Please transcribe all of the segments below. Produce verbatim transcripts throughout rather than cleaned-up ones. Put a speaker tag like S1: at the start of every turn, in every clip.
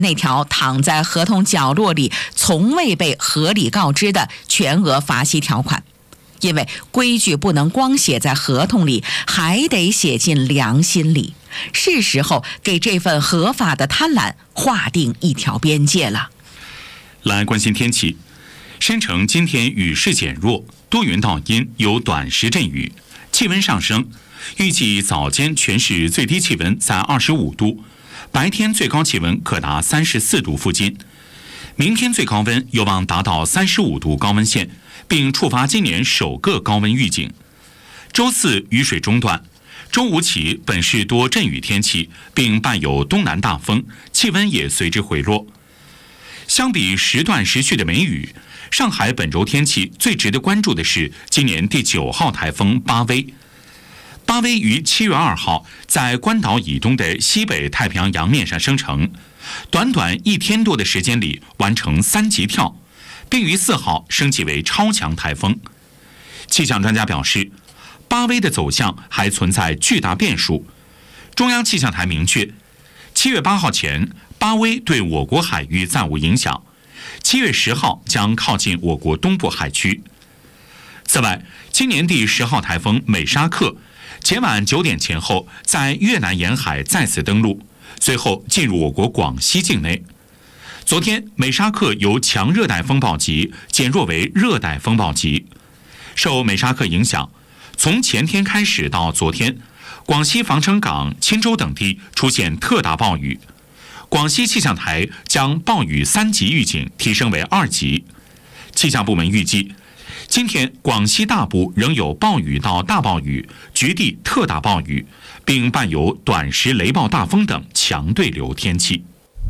S1: 那条躺在合同角落里从未被合理告知的全额罚息条款。因为规矩不能光写在合同里，还得写进良心里，是时候给这份合法的贪婪划定一条边界了。
S2: 来关心天气，申城今天雨势减弱，多云到阴，有短时阵雨，气温上升，预计早间全市最低气温在二十五度，白天最高气温可达三十四度附近。明天最高温有望达到三十五度高温线，并触发今年首个高温预警。周四雨水中断，周五起本市多阵雨天气，并伴有东南大风，气温也随之回落。相比时断时续的梅雨，上海本周天气最值得关注的是今年第九号台风巴威。巴威于七月二号在关岛以东的西北太平洋洋面上生成，短短一天多的时间里完成三级跳，并于四号升级为超强台风。气象专家表示，巴威的走向还存在巨大变数。中央气象台明确，七月八号前，巴威对我国海域暂无影响，七月十号将靠近我国东部海区。此外，今年第十号台风美沙克前晚九点前后在越南沿海再次登陆，随后进入我国广西境内。昨天，美沙克由强热带风暴级减弱为热带风暴级。受美沙克影响，从前天开始到昨天，广西防城港、钦州等地出现特大暴雨。广西气象台将暴雨三级预警提升为二级。气象部门预计，今天广西大部仍有暴雨到大暴雨、局地特大暴雨，并伴有短时雷暴大风等强对流天气。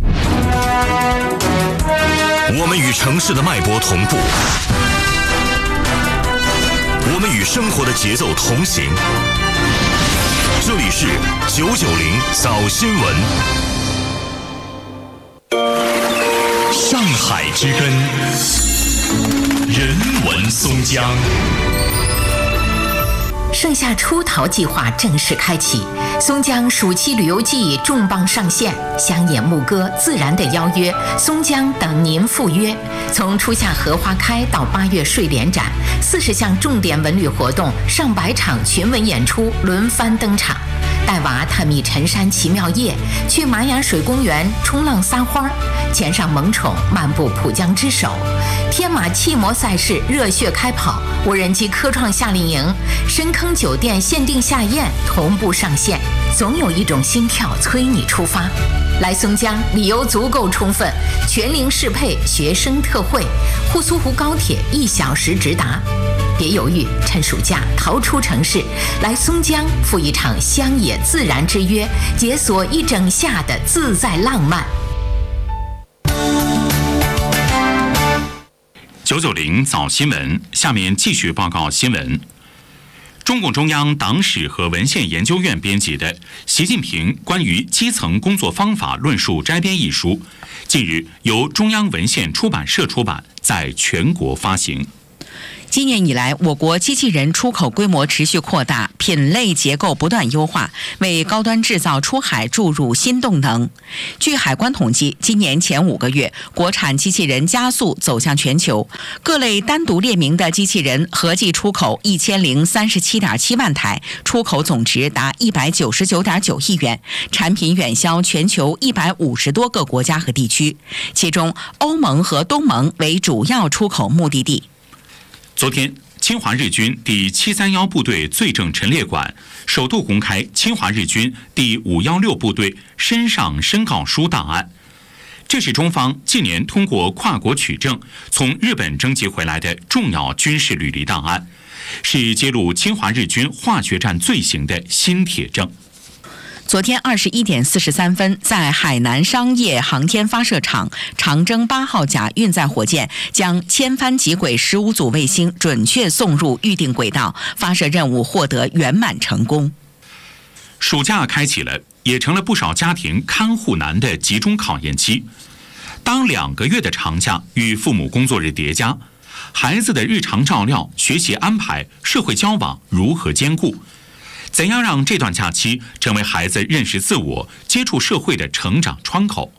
S3: 我们与城市的脉搏同步，我们与生活的节奏同行。这里是九九零早新闻。上海之根，人文松江。
S4: 盛夏出逃计划正式开启，松江暑期旅游季重磅上线，乡野牧歌、自然的邀约，松江等您赴约。从初夏荷花开到八月睡莲展，四十项重点文旅活动，上百场群文演出轮番登场。带娃探秘陈山奇妙夜，去玛雅水公园冲浪撒欢儿，前上萌宠漫步浦江之首，天马气魔赛事热血开跑，无人机科创夏令营，深坑酒店限定夏宴同步上线，总有一种心跳催你出发。来松江，理由足够充分，全龄适配学生特惠，沪苏湖高铁一小时直达。别犹豫，趁暑假逃出城市，来松江赴一场乡野自然之约，解锁一整夏的自在浪漫。
S2: 九九零早新闻，下面继续报告新闻。中共中央党史和文献研究院编辑的《习近平关于基层工作方法论述摘编》一书，近日由中央文献出版社出版，在全国发行。
S1: 今年以来，我国机器人出口规模持续扩大，品类结构不断优化，为高端制造出海注入新动能。据海关统计，今年前五个月，国产机器人加速走向全球，各类单独列明的机器人合计出口一千零三十七点七万台，出口总值达一百九十九点九亿元，产品远销全球一百五十多个国家和地区，其中欧盟和东盟为主要出口目的地。
S2: 昨天，侵华日军第七三一部队罪证陈列馆首度公开侵华日军第五一六部队身上申告书档案。这是中方近年通过跨国取证从日本征集回来的重要军事履历档案，是揭露侵华日军化学战罪行的新铁证。
S1: 昨天二十一点四十三分，在海南商业航天发射场，长征八号甲运载火箭将千帆极轨十五组卫星准确送入预定轨道，发射任务获得圆满成功。
S2: 暑假开启了，也成了不少家庭看护难的集中考验期。当两个月的长假与父母工作日叠加，孩子的日常照料、学习安排、社会交往如何兼顾？怎样让这段假期成为孩子认识自我、接触社会的成长窗口？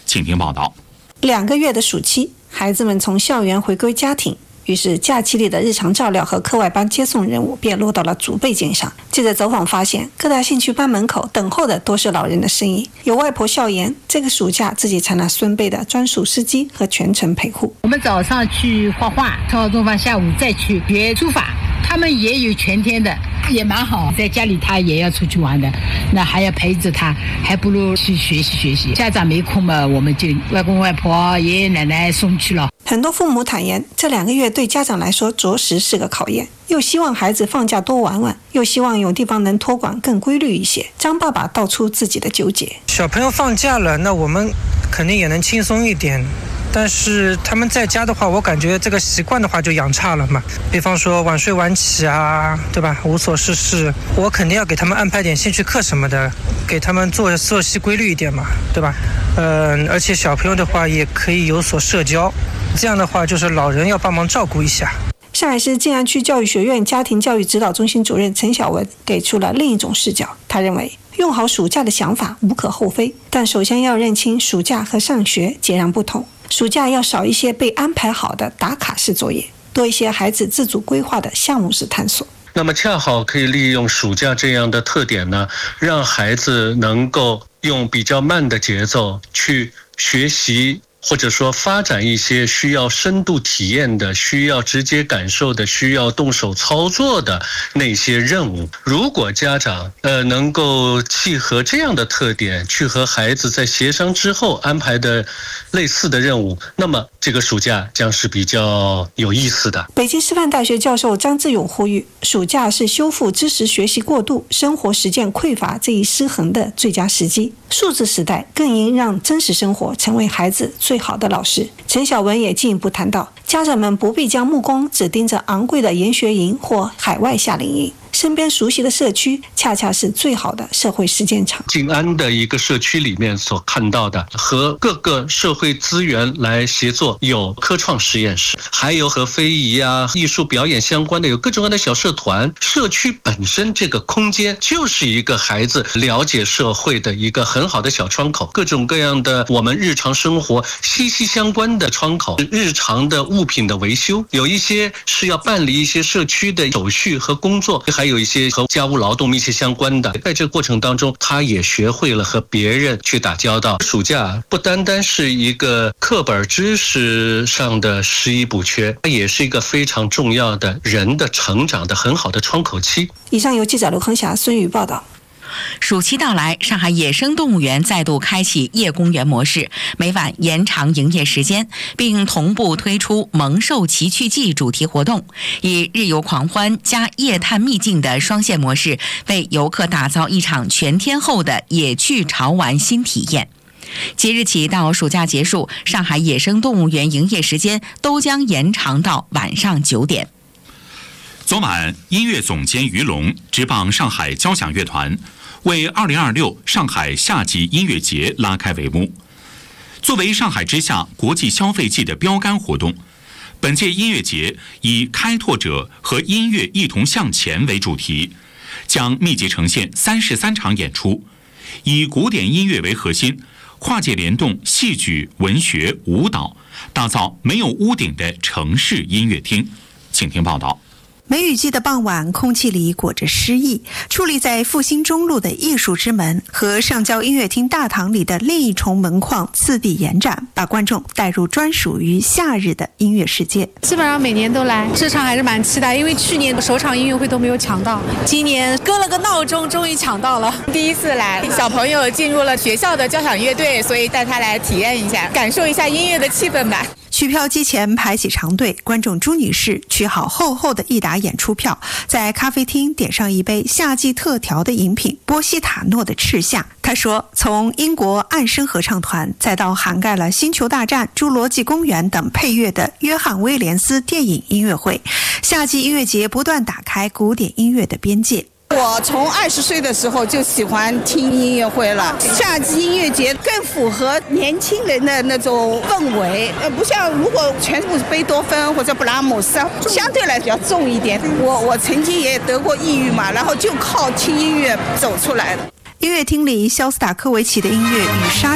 S2: 请听报道。
S5: 两个月的暑期，孩子们从校园回归家庭，于是假期里的日常照料和课外班接送任务便落到了祖辈肩上。记者走访发现，各大兴趣班门口等候的多是老人的身影。有外婆笑言，这个暑假自己成了孙辈的专属司机和全程陪护。
S6: 我们早上去画画，吃完中饭下午再去学书法，他们也有全天的，也蛮好。在家里他也要出去玩的，那还要陪着他，还不如去学习学习。家长没空嘛，我们就外公外婆、爷爷奶奶送去了。
S5: 很多父母坦言，这两个月对家长来说着实是个考验，又希望孩子放假多玩玩，又希望有地方能托管更规律一些。张爸爸道出自己的纠结。
S7: 小朋友放假了，那我们肯定也能轻松一点，但是他们在家的话，我感觉这个习惯的话就养差了嘛。比方说晚睡晚起啊，对吧？无所事事，我肯定要给他们安排点兴趣课什么的，给他们做作息规律一点嘛，对吧？嗯、呃，而且小朋友的话也可以有所社交，这样的话就是老人要帮忙照顾一下。
S5: 上海市静安区教育学院家庭教育指导中心主任陈晓文给出了另一种视角。他认为，用好暑假的想法无可厚非，但首先要认清暑假和上学截然不同。暑假要少一些被安排好的打卡式作业，多一些孩子自主规划的项目式探索。
S8: 那么恰好可以利用暑假这样的特点呢，让孩子能够用比较慢的节奏去学习，或者说发展一些需要深度体验的、需要直接感受的、需要动手操作的那些任务。如果家长呃能够契合这样的特点，去和孩子在协商之后安排的类似的任务，那么这个暑假将是比较有意思的。
S5: 北京师范大学教授张志勇呼吁，暑假是修复知识学习过度、生活实践匮乏这一失衡的最佳时机。数字时代更应让真实生活成为孩子最好的老师。陈晓文也进一步谈到，家长们不必将目光只盯着昂贵的研学营或海外夏令营，身边熟悉的社区恰恰是最好的社会实践场。
S8: 静安的一个社区里面所看到的，和各个社会资源来协作，有科创实验室，还有和非遗啊、艺术表演相关的，有各种各样的小社团。社区本身这个空间就是一个孩子了解社会的一个很好的小窗口，各种各样的我们日常生活息息相关的窗口，日常的物品的维修，有一些是要办理一些社区的手续和工作，还有一些和家务劳动密切相关的。在这个过程当中，他也学会了和别人去打交道。暑假不单单是一个课本知识上的拾遗补缺，它也是一个非常重要的人的成长的很好的窗口期。
S5: 以上由记者刘恒霞、孙宇报道。
S1: 暑期到来，上海野生动物园再度开启夜公园模式，每晚延长营业时间，并同步推出猛兽奇趣记主题活动，以日游狂欢加夜探秘境的双线模式，为游客打造一场全天候的野趣潮玩新体验。即日起到暑假结束，上海野生动物园营业时间都将延长到晚上九点。
S2: 昨晚，音乐总监于龙执棒上海交响乐团，为二零二六上海夏季音乐节拉开帷幕。作为上海之夏国际消费季的标杆活动，本届音乐节以开拓者和音乐一同向前为主题，将密集呈现三十三场演出，以古典音乐为核心，跨界联动戏剧、文学、舞蹈，打造没有屋顶的城市音乐厅。请听报道。
S9: 梅雨季的傍晚，空气里裹着诗意。矗立在复兴中路的艺术之门和上交音乐厅大堂里的另一重门框次第延展，把观众带入专属于夏日的音乐世界。
S10: 基本上每年都来，这场还是蛮期待，因为去年首场音乐会都没有抢到，今年搁了个闹钟，终于抢到了。
S11: 第一次来，小朋友进入了学校的交响乐队，所以带他来体验一下，感受一下音乐的气氛吧。
S9: 取票机前排起长队，观众朱女士取好厚厚的一沓演出票，在咖啡厅点上一杯夏季特调的饮品波西塔诺的赤夏。她说，从英国暗声合唱团，再到涵盖了星球大战、侏罗纪公园等配乐的约翰威廉斯电影音乐会，夏季音乐节不断打开古典音乐的边界。
S12: 我从二十岁的时候就喜欢听音乐会了，夏季音乐节更符合年轻人的那种氛围，呃，不像如果全部是贝多芬或者布拉姆斯，相对来比较重一点。我我曾经也得过抑郁嘛，然后就靠听音乐走出来的。
S9: 音乐厅里，肖斯塔科维奇的音乐与莎